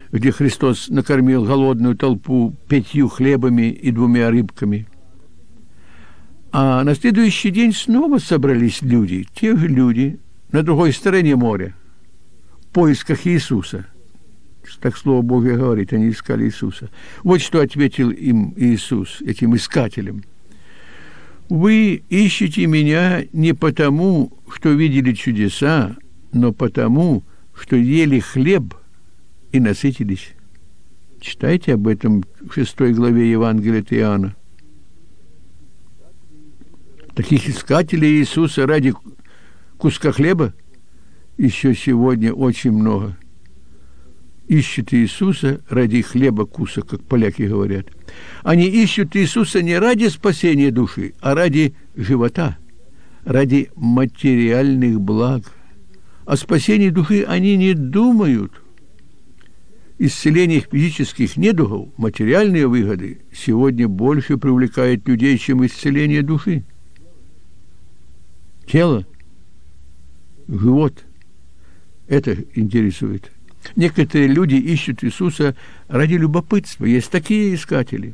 где Христос накормил голодную толпу 5 хлебами и 2 рыбками. А на следующий день снова собрались люди, те же люди, на другой стороне моря, в поисках Иисуса. Так Слово Божье говорит, они искали Иисуса. Вот что ответил им Иисус, этим искателям. «Вы ищете меня не потому, что видели чудеса, но потому, что ели хлеб и насытились». Читайте об этом в 6 главе Евангелия от Иоанна. Таких искателей Иисуса ради куска хлеба еще сегодня очень много. Ищут Иисуса ради хлеба куса, как поляки говорят. Они ищут Иисуса не ради спасения души, а ради живота, ради материальных благ. О спасении души они не думают. Исцеление физических недугов, материальные выгоды сегодня больше привлекает людей, чем исцеление души. Тело, живот – это интересует. Некоторые люди ищут Иисуса ради любопытства. Есть такие искатели.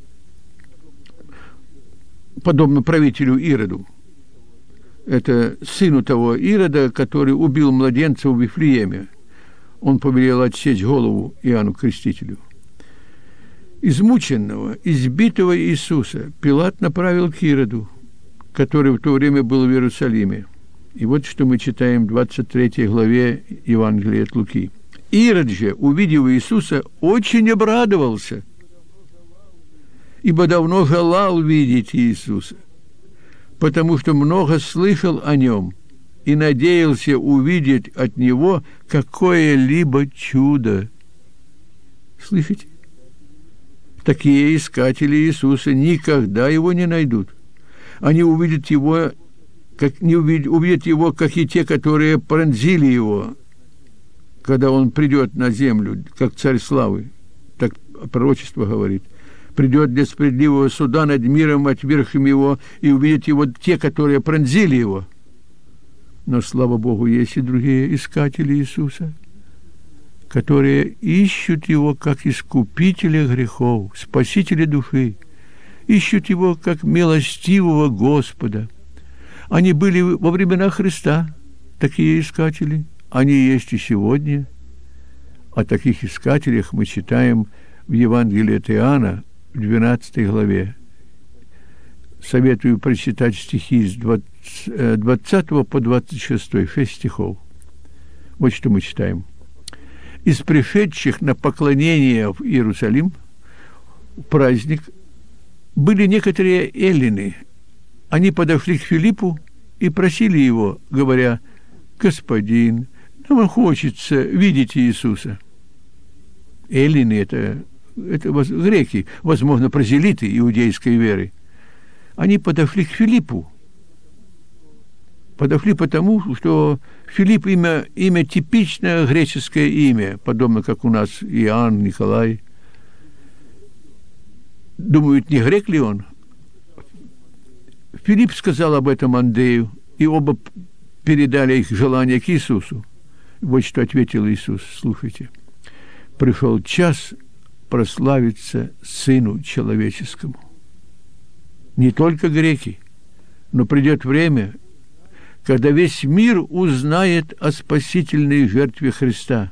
Подобно правителю Ироду. Это сыну того Ирода, который убил младенца в Вифлееме. Он повелел отсечь голову Иоанну Крестителю. Измученного, избитого Иисуса Пилат направил к Ироду, который в то время был в Иерусалиме. И вот что мы читаем в 23 главе Евангелия от Луки. Ирод же, увидев Иисуса, очень обрадовался, ибо давно желал видеть Иисуса, потому что много слышал о нем и надеялся увидеть от него какое-либо чудо. Слышите? Такие искатели Иисуса никогда его не найдут. Они увидят его, увидят его, как и те, которые пронзили его, когда он придет на землю, как царь славы. Так пророчество говорит. Придет для справедливого суда над миром, отвергшим его, и увидят его те, которые пронзили его. Но, слава Богу, есть и другие искатели Иисуса, которые ищут его как искупителя грехов, спасителя души, ищут его как милостивого Господа. Они были во времена Христа, такие искатели. Они есть и сегодня. О таких искателях мы читаем в Евангелии от Иоанна, в 12 главе. Советую прочитать стихи с 20 по 26, 6 стихов. Вот что мы читаем. «Из пришедших на поклонение в Иерусалим в праздник были некоторые эллины. Они подошли к Филиппу и просили его, говоря: «Господин, нам хочется видеть Иисуса». Эллины – это греки, возможно, прозелиты иудейской веры. Они подошли к Филиппу. Подошли потому, что Филипп имя типичное греческое имя, подобно как у нас Иоанн, Николай. Думают, не грек ли он? Филипп сказал об этом Андрею, и оба передали их желание к Иисусу. Вот что ответил Иисус. Слушайте. «Пришел час прославиться Сыну Человеческому». Не только греки, но придет время, когда весь мир узнает о спасительной жертве Христа.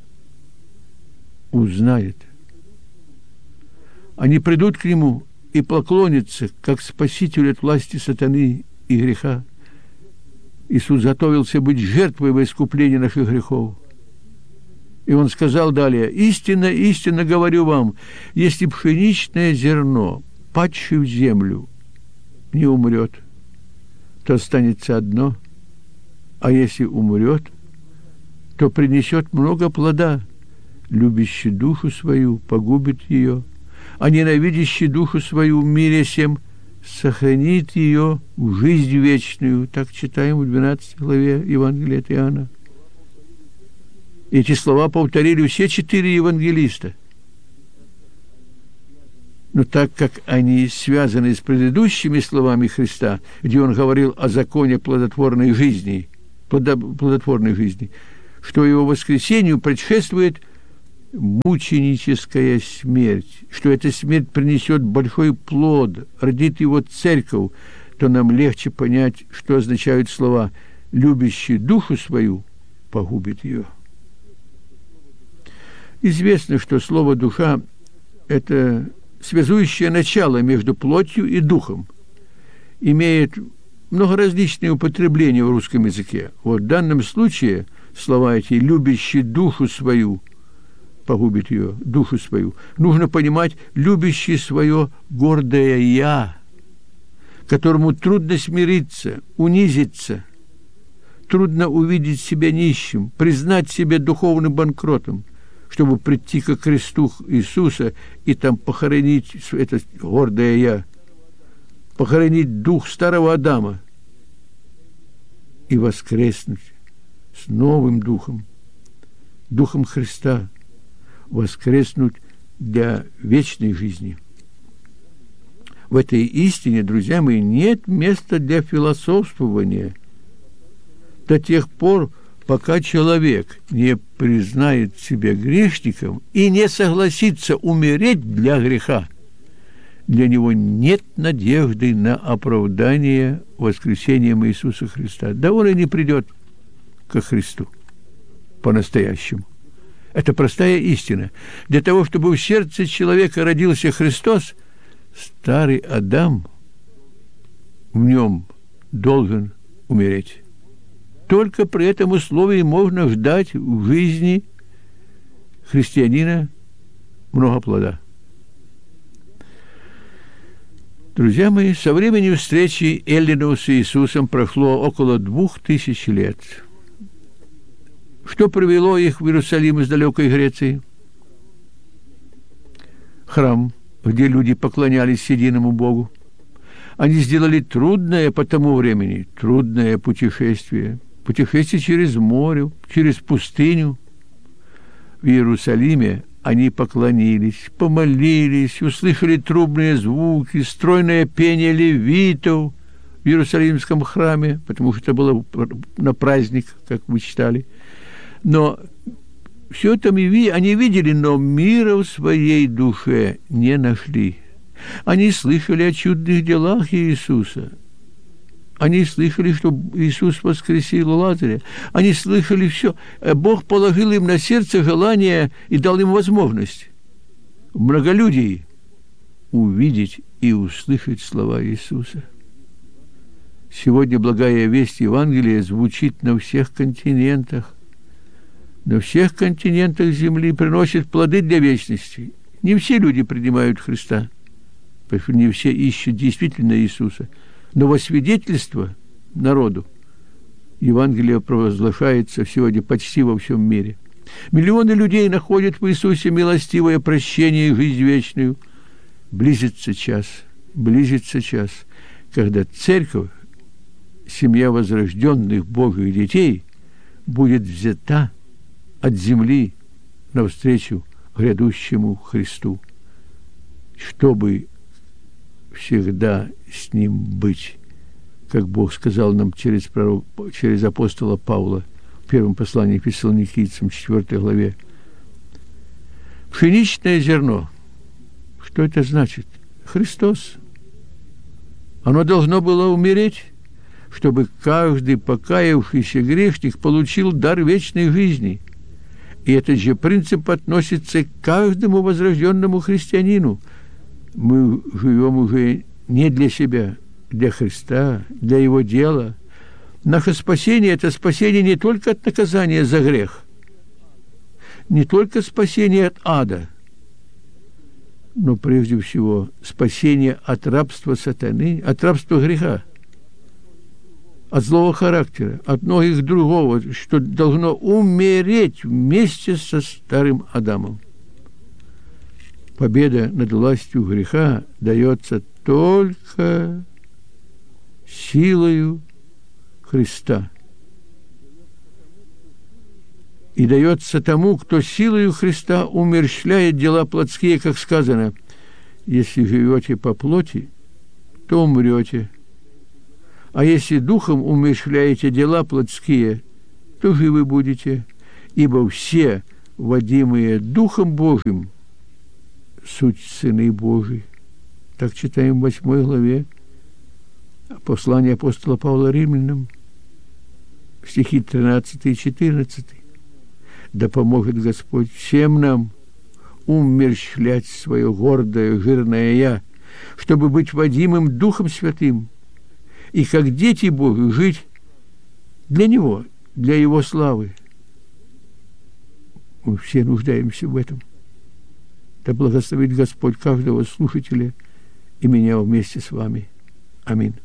Узнает. Они придут к Нему и поклонятся, как Спасителю от власти сатаны и греха. Иисус готовился быть жертвой во искуплении наших грехов. И Он сказал далее: «Истинно, истинно говорю вам, если пшеничное зерно, падшее в землю, не умрет, то останется одно, а если умрет, то принесет много плода. Любящий душу свою погубит ее, а ненавидящий душу свою в мире сем сохранит ее в жизнь вечную». Так читаем в 12 главе Евангелия от Иоанна. Эти слова повторили все 4 евангелиста. Но так как они связаны с предыдущими словами Христа, где Он говорил о законе плодотворной жизни, что Его воскресению предшествует мученическая смерть, что эта смерть принесет большой плод, родит его церковь, то нам легче понять, что означают слова «любящий душу свою погубит ее». Известно, что слово «душа» – это связующее начало между плотью и духом, имеет много различные употребления в русском языке. Вот в данном случае слова эти «любящий душу свою погубит ее», душу свою, нужно понимать «любящий свое гордое я», которому трудно смириться, унизиться, трудно увидеть себя нищим, признать себя духовным банкротом, чтобы прийти ко кресту Иисуса и там похоронить это гордое я, похоронить дух старого Адама и воскреснуть с новым духом, духом Христа, воскреснуть для вечной жизни. В этой истине, друзья мои, нет места для философствования до тех пор, пока человек не признает себя грешником и не согласится умереть для греха. Для него нет надежды на оправдание воскресением Иисуса Христа. Да он и не придет ко Христу по-настоящему. Это простая истина. Для того, чтобы в сердце человека родился Христос, старый Адам в нем должен умереть. Только при этом условии можно ждать в жизни христианина много плода. Друзья мои, со времени встречи эллинов с Иисусом прошло около 2000 лет. Что привело их в Иерусалим из далекой Греции? Храм, где люди поклонялись единому Богу. Они сделали трудное по тому времени, трудное путешествие через море, через пустыню. В Иерусалиме они поклонились, помолились, услышали трубные звуки, стройное пение левитов в Иерусалимском храме, потому что это было на праздник, как вы читали. Но все это они видели, но мира в своей душе не нашли. Они слышали о чудных делах Иисуса. Они слышали, что Иисус воскресил Лазаря. Они слышали все. Бог положил им на сердце желание и дал им возможность в многолюдии увидеть и услышать слова Иисуса. Сегодня благая весть Евангелия звучит на всех континентах. На всех континентах земли приносит плоды для вечности. Не все люди принимают Христа, потому что не все ищут действительно Иисуса. Но во свидетельство народу Евангелие провозглашается сегодня почти во всем мире. Миллионы людей находят в Иисусе милостивое прощение и жизнь вечную. Близится час, когда церковь, семья возрожденных Божьих детей, будет взята от земли навстречу грядущему Христу, чтобы всегда с Ним быть, как Бог сказал нам через апостола Павла в первом послании к Фессалоникийцам, 4 главе. Пшеничное зерно. Что это значит? Христос. Оно должно было умереть, чтобы каждый покаявшийся грешник получил дар вечной жизни. И этот же принцип относится к каждому возрожденному христианину. Мы живем уже не для себя, для Христа, для Его дела. Наше спасение – это спасение не только от наказания за грех, не только спасение от ада, но прежде всего спасение от рабства сатаны, от рабства греха, от злого характера, от многих другого, что должно умереть вместе со старым Адамом. Победа над властью греха дается только силою Христа. И дается тому, кто силою Христа умерщвляет дела плотские, как сказано: если живете по плоти, то умрете. А если духом умерщвляете дела плотские, то живы будете. Ибо все, водимые Духом Божиим, суть сыны Божии. Так читаем в 8 главе послания апостола Павла Римлянам, стихи 13 и 14. Да поможет Господь всем нам умерщвлять свое гордое, жирное «я», чтобы быть водимым Духом Святым и, как дети Божии, жить для Него, для Его славы. Мы все нуждаемся в этом. Да благословит Господь каждого слушателя и меня вместе с вами. Аминь.